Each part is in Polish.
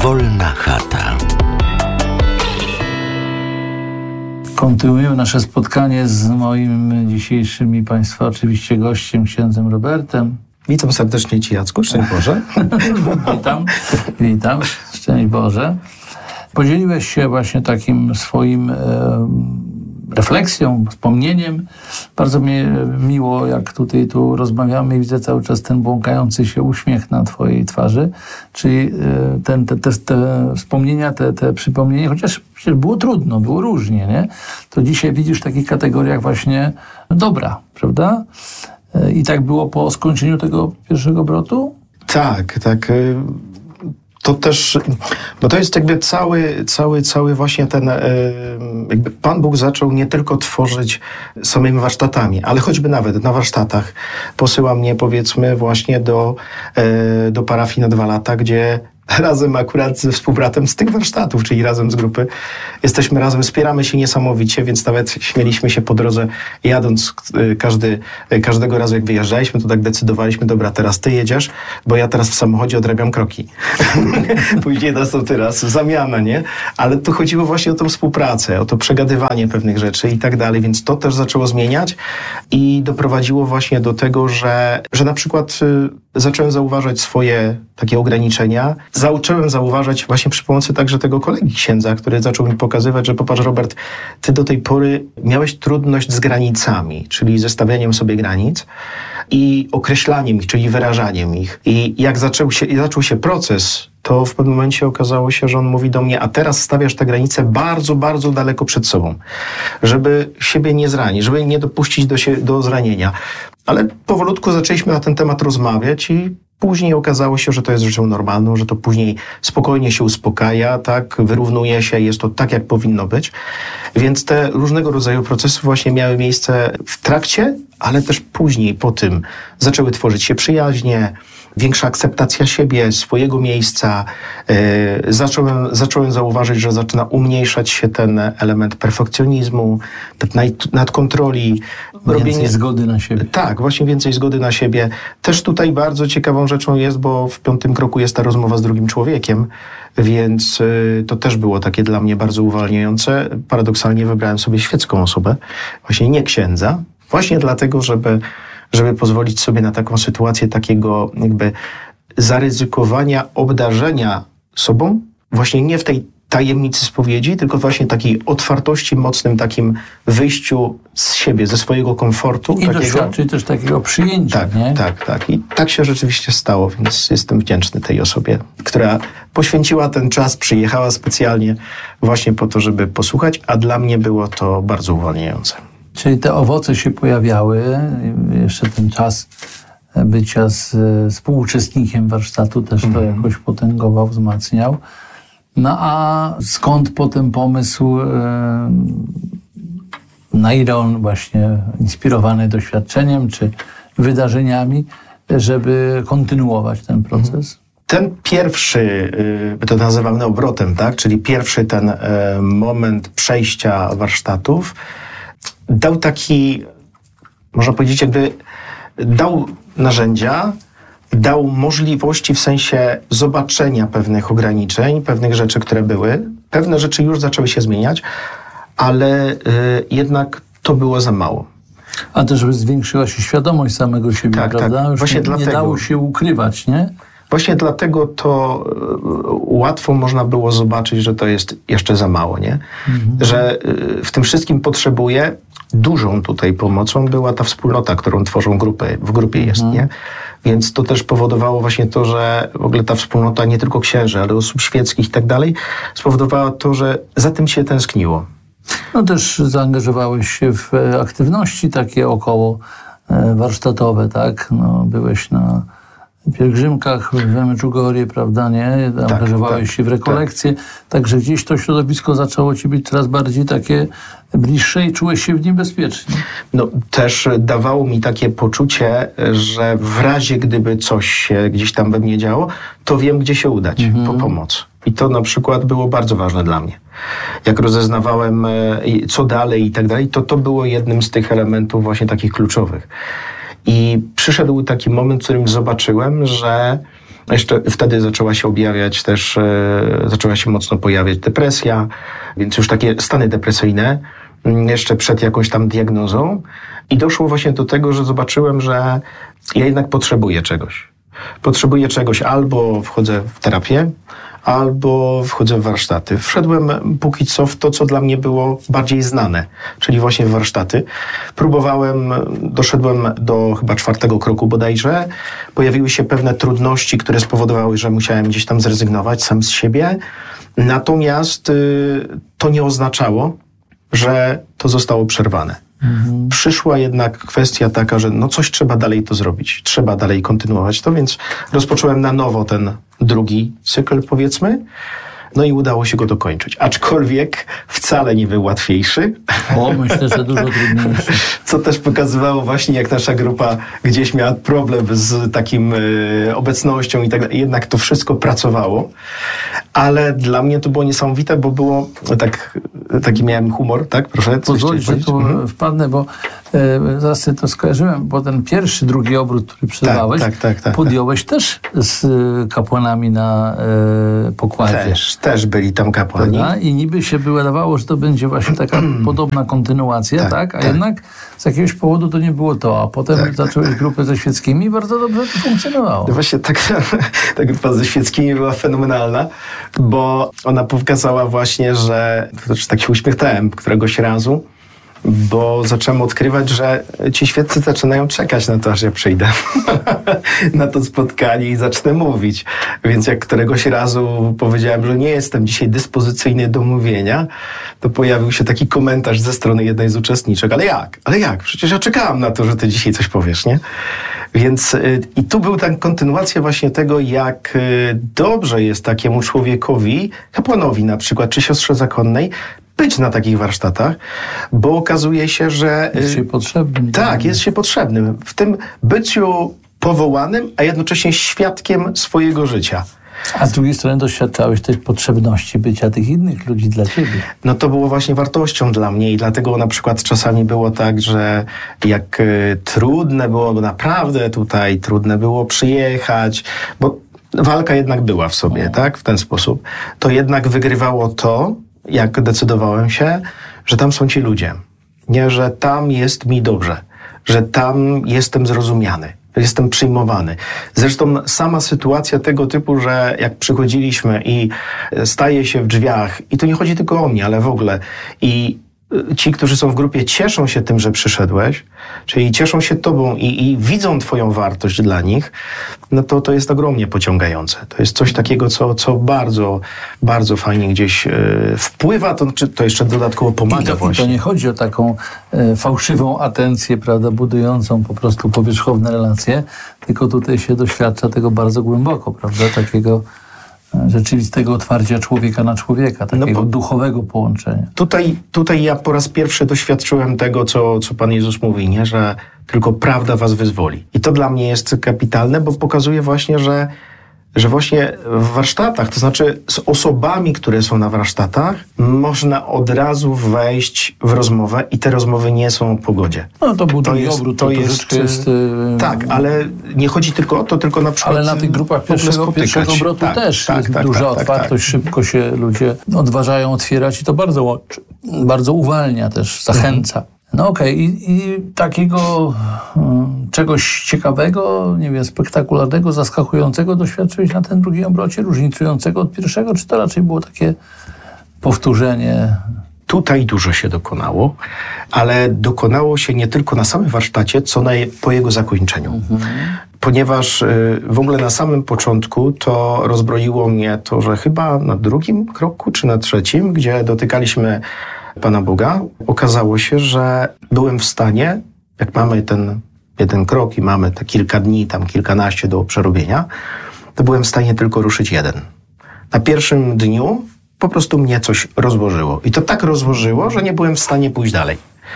Wolna chata. Kontynuujemy nasze spotkanie z moim dzisiejszym i Państwa oczywiście gościem, księdzem Robertem. Witam serdecznie Ci, Jacku. Szczęść Boże. Witam. Szczęść Boże. Podzieliłeś się właśnie takim swoim refleksją, wspomnieniem. Bardzo mi miło, jak tu rozmawiamy i widzę cały czas ten błąkający się uśmiech na Twojej twarzy. Czyli te wspomnienia, te przypomnienia, chociaż przecież było trudno, było różnie, nie? To dzisiaj widzisz w takich kategoriach właśnie dobra, prawda? I tak było po skończeniu tego pierwszego obrotu? Tak. To też, bo to jest jakby cały właśnie ten, jakby Pan Bóg zaczął nie tylko tworzyć samymi warsztatami, ale choćby nawet na warsztatach posyła mnie, powiedzmy, właśnie do parafii na 2 lata, gdzie razem akurat ze współbratem z tych warsztatów, czyli razem z grupy, jesteśmy razem, wspieramy się niesamowicie, więc nawet śmieliśmy się po drodze jadąc, każdego razu jak wyjeżdżaliśmy, to tak decydowaliśmy, dobra, teraz ty jedziesz, bo ja teraz w samochodzie odrabiam kroki. Później następny raz zamiana, nie? Ale tu chodziło właśnie o tą współpracę, o to przegadywanie pewnych rzeczy i tak dalej, więc to też zaczęło zmieniać i doprowadziło właśnie do tego, że na przykład zacząłem zauważać swoje takie ograniczenia. Zacząłem zauważać właśnie przy pomocy także tego kolegi księdza, który zaczął mi pokazywać, że popatrz, Robert, ty do tej pory miałeś trudność z granicami, czyli ze stawianiem sobie granic i określaniem ich, czyli wyrażaniem ich. I jak zaczął się proces, to w pewnym momencie okazało się, że on mówi do mnie, a teraz stawiasz te granice bardzo, bardzo daleko przed sobą, żeby siebie nie zranić, żeby nie dopuścić do zranienia. Ale powolutku zaczęliśmy na ten temat rozmawiać i później okazało się, że to jest rzeczą normalną, że to później spokojnie się uspokaja, tak, wyrównuje się, jest to tak, jak powinno być. Więc te różnego rodzaju procesy właśnie miały miejsce w trakcie, ale też później, po tym zaczęły tworzyć się przyjaźnie, większa akceptacja siebie, swojego miejsca. Zacząłem zauważyć, że zaczyna umniejszać się ten element perfekcjonizmu, nadkontroli. Więcej zgody na siebie. Tak, właśnie więcej zgody na siebie. Też tutaj bardzo ciekawą rzeczą jest, bo w 5. kroku jest ta rozmowa z drugim człowiekiem, więc to też było takie dla mnie bardzo uwalniające. Paradoksalnie wybrałem sobie świecką osobę, właśnie nie księdza, właśnie dlatego, żeby pozwolić sobie na taką sytuację takiego jakby zaryzykowania, obdarzenia sobą, właśnie nie w tej tajemnicy spowiedzi, tylko właśnie takiej otwartości, mocnym takim wyjściu z siebie, ze swojego komfortu. I doświadczyć też takiego przyjęcia, nie? Tak. I tak się rzeczywiście stało, więc jestem wdzięczny tej osobie, która poświęciła ten czas, przyjechała specjalnie właśnie po to, żeby posłuchać, a dla mnie było to bardzo uwalniające. Czyli te owoce się pojawiały, jeszcze ten czas bycia z współuczestnikiem warsztatu też to jakoś potęgował, wzmacniał. No a skąd potem pomysł, na ile on właśnie inspirowany doświadczeniem czy wydarzeniami, żeby kontynuować ten proces? Ten pierwszy, to nazywamy obrotem, tak? Czyli pierwszy ten moment przejścia warsztatów dał taki, można powiedzieć, jakby dał narzędzia, dał możliwości w sensie zobaczenia pewnych ograniczeń, pewnych rzeczy, które były. Pewne rzeczy już zaczęły się zmieniać, ale jednak to było za mało. A też zwiększyła się świadomość samego siebie, tak, prawda? Tak. Już Właśnie nie dało się ukrywać, nie? Właśnie dlatego to łatwo można było zobaczyć, że to jest jeszcze za mało, nie? Że w tym wszystkim potrzebuję, dużą tutaj pomocą była ta wspólnota, którą tworzą w grupie jest, nie? Więc to też powodowało właśnie to, że w ogóle ta wspólnota nie tylko księży, ale osób świeckich i tak dalej, spowodowała to, że za tym się tęskniło. No też zaangażowałeś się w aktywności takie około warsztatowe, tak? No, byłeś na pielgrzymkach w Medjugorje, prawda, nie? Angażowałeś się w rekolekcje, także gdzieś to środowisko zaczęło ci być coraz bardziej takie bliższe i czułeś się w nim bezpiecznie. No też dawało mi takie poczucie, że w razie gdyby coś się gdzieś tam we mnie działo, to wiem, gdzie się udać po pomoc. I to na przykład było bardzo ważne dla mnie. Jak rozeznawałem co dalej i tak dalej, to było jednym z tych elementów właśnie takich kluczowych. I przyszedł taki moment, w którym zobaczyłem, że Jeszcze wtedy zaczęła się objawiać też, zaczęła się mocno pojawiać depresja, więc już takie stany depresyjne, jeszcze przed jakąś tam diagnozą. I doszło właśnie do tego, że zobaczyłem, że ja jednak potrzebuję czegoś. Potrzebuję czegoś, albo wchodzę w terapię, albo wchodzę w warsztaty. Wszedłem póki co w to, co dla mnie było bardziej znane, czyli właśnie w warsztaty. Próbowałem, doszedłem do chyba 4. kroku bodajże. Pojawiły się pewne trudności, które spowodowały, że musiałem gdzieś tam zrezygnować sam z siebie. Natomiast to nie oznaczało, że to zostało przerwane. Przyszła jednak kwestia taka, że no coś trzeba dalej to zrobić, trzeba dalej kontynuować to, więc rozpocząłem na nowo ten drugi cykl, powiedzmy, no i udało się go dokończyć. Aczkolwiek wcale nie był łatwiejszy. Myślę, że dużo trudniejszy. Co też pokazywało właśnie, jak nasza grupa gdzieś miała problem z takim obecnością i tak dalej. Jednak to wszystko pracowało. Ale dla mnie to było niesamowite, bo było taki miałem humor, tak? Proszę. Pozwolić, że tu wpadnę, bo zaraz sobie to skojarzyłem, bo ten drugi obrót, który przerwałeś, podjąłeś też z kapłanami na pokładzie. Też byli tam kapłani. Prawda? I niby się wydawało, że to będzie właśnie taka podobna kontynuacja, tak? A jednak z jakiegoś powodu to nie było to, a potem zacząłeś grupę ze świeckimi i bardzo dobrze to funkcjonowało. No właśnie ta grupa ze świeckimi była fenomenalna, bo ona pokazała właśnie, że tak się uśmiechnąłem któregoś razu, bo zacząłem odkrywać, że ci świeccy zaczynają czekać na to, aż ja przyjdę na to spotkanie i zacznę mówić. Więc jak któregoś razu powiedziałem, że nie jestem dzisiaj dyspozycyjny do mówienia, to pojawił się taki komentarz ze strony jednej z uczestniczek. Ale jak? Przecież ja czekałam na to, że ty dzisiaj coś powiesz, nie? Więc i tu była ta kontynuacja właśnie tego, jak dobrze jest takiemu człowiekowi, kapłanowi na przykład, czy siostrze zakonnej, być na takich warsztatach, bo okazuje się, że... Jest się potrzebnym. Tak, jest się potrzebnym. W tym byciu powołanym, a jednocześnie świadkiem swojego życia. A z drugiej strony doświadczałeś też potrzebności bycia tych innych ludzi dla ciebie. No to było właśnie wartością dla mnie i dlatego na przykład czasami było tak, że jak trudne było, bo naprawdę tutaj trudne było przyjechać, bo walka jednak była w sobie, tak, w ten sposób, to jednak wygrywało to, jak decydowałem się, że tam są ci ludzie. Nie, że tam jest mi dobrze, że tam jestem zrozumiany, jestem przyjmowany. Zresztą sama sytuacja tego typu, że jak przychodziliśmy i staję się w drzwiach, i to nie chodzi tylko o mnie, ale w ogóle, i ci, którzy są w grupie, cieszą się tym, że przyszedłeś, czyli cieszą się tobą i widzą twoją wartość dla nich, no to jest ogromnie pociągające. To jest coś takiego, co bardzo, bardzo fajnie gdzieś wpływa, to jeszcze dodatkowo pomaga właśnie. I to nie chodzi o taką fałszywą atencję, prawda, budującą po prostu powierzchowne relacje, tylko tutaj się doświadcza tego bardzo głęboko, prawda, takiego rzeczywistego otwarcia człowieka na człowieka, takiego duchowego połączenia. Tutaj ja po raz pierwszy doświadczyłem tego, co Pan Jezus mówi, nie? Że tylko prawda was wyzwoli. I to dla mnie jest kapitalne, bo pokazuje właśnie, że właśnie w warsztatach, to znaczy z osobami, które są na warsztatach, można od razu wejść w rozmowę i te rozmowy nie są o pogodzie. No to był drugi obrót, to jest... Tak, ale nie chodzi tylko o to, tylko na przykład... Ale na tych grupach pierwszego obrotu też jest duża otwartość, szybko się ludzie odważają otwierać i to bardzo uwalnia też, zachęca. No okej. I takiego czegoś ciekawego, nie wiem, spektakularnego, zaskakującego doświadczyłeś na tym drugim obrocie, różnicującego od pierwszego, czy to raczej było takie powtórzenie? Tutaj dużo się dokonało, ale dokonało się nie tylko na samym warsztacie, co po jego zakończeniu. Ponieważ w ogóle na samym początku to rozbroiło mnie to, że chyba na drugim kroku, czy na trzecim, gdzie dotykaliśmy Pana Boga, okazało się, że byłem w stanie, jak mamy ten jeden krok i mamy te kilka dni, tam kilkanaście do przerobienia, to byłem w stanie tylko ruszyć jeden. Na pierwszym dniu po prostu mnie coś rozłożyło. I to tak rozłożyło, że nie byłem w stanie pójść dalej.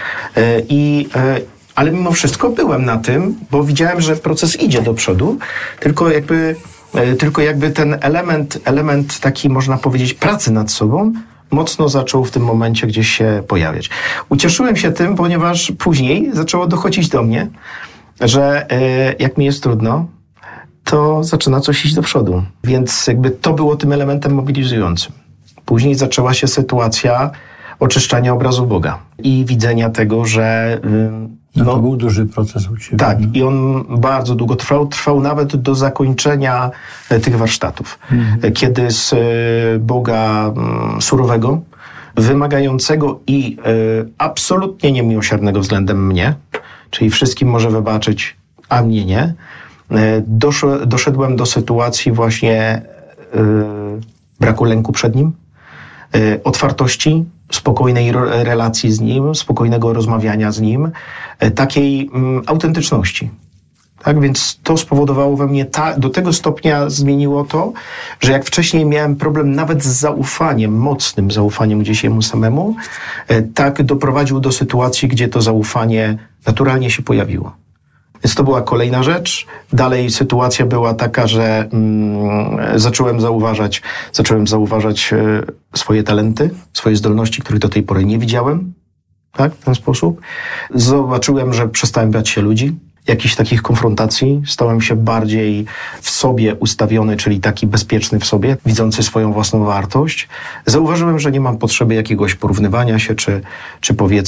Ale mimo wszystko byłem na tym, bo widziałem, że proces idzie do przodu, tylko jakby ten element taki, można powiedzieć, pracy nad sobą mocno zaczął w tym momencie gdzieś się pojawiać. Ucieszyłem się tym, ponieważ później zaczęło dochodzić do mnie, że jak mi jest trudno, to zaczyna coś iść do przodu. Więc jakby to było tym elementem mobilizującym. Później zaczęła się sytuacja oczyszczania obrazu Boga i widzenia tego, że... To był duży proces u Ciebie. Tak, i on bardzo długo trwał nawet do zakończenia tych warsztatów. Kiedy z Boga surowego, wymagającego i absolutnie niemiłosiernego względem mnie, czyli wszystkim może wybaczyć, a mnie nie, doszedłem do sytuacji właśnie braku lęku przed Nim, otwartości, spokojnej relacji z Nim, spokojnego rozmawiania z Nim, takiej autentyczności. Tak więc to spowodowało we mnie, do tego stopnia zmieniło to, że jak wcześniej miałem problem nawet z zaufaniem, mocnym zaufaniem gdzieś Jemu samemu, tak doprowadził do sytuacji, gdzie to zaufanie naturalnie się pojawiło. Więc to była kolejna rzecz. Dalej sytuacja była taka, że zacząłem zauważać swoje talenty, swoje zdolności, których do tej pory nie widziałem, tak, w ten sposób. Zobaczyłem, że przestałem bać się ludzi, jakichś takich konfrontacji. Stałem się bardziej w sobie ustawiony, czyli taki bezpieczny w sobie, widzący swoją własną wartość. Zauważyłem, że nie mam potrzeby jakiegoś porównywania się, czy powiedzmy